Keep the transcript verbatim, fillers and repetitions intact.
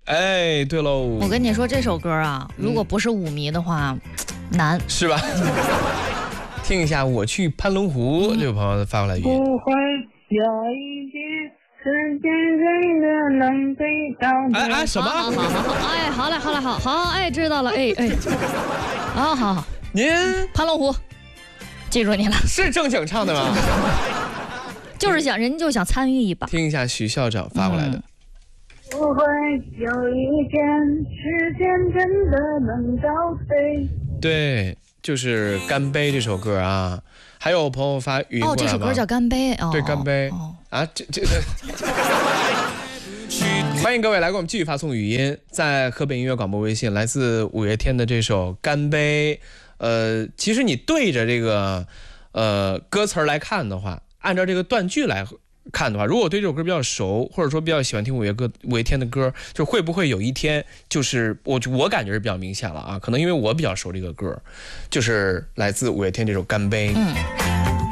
哎，对喽。 我跟你说，这首歌啊，如果不是舞迷的话，嗯、难， 是吧？听一下，我去攀龙湖，嗯、这位朋友发过来语音。 不会有一天，时间真的能飞到。 哎哎，什么？ 好好好好，哎，好嘞，好嘞，好好，哎，知道了，哎哎，好好好， 您攀龙湖，记住你了， 是正经唱的吗？ 就是想人家就想参与一把。 听一下许校长发过来的。嗯、 不会有一天，时间真的能倒退。 对。就是《干杯》这首歌啊，还有朋友发语音过来吗？ 哦，这首歌叫《干杯》哦。 对，《干杯》哦、啊，这这这。欢迎各位来给我们继续发送语音，在河北音乐广播微信，来自五月天的这首《干杯》。呃，其实你对着这个呃歌词来看的话，按照这个断句来看的话，如果对这首歌比较熟，或者说比较喜欢听五月歌五月天的歌，就会不会有一天，就是我我感觉是比较明显了啊，可能因为我比较熟这个歌，就是来自五月天这首《干杯》。嗯。